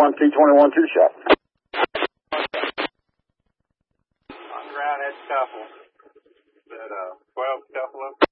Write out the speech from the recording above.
T21 two-shot. On ground, it's scuffle. Is that 12 scuffle up?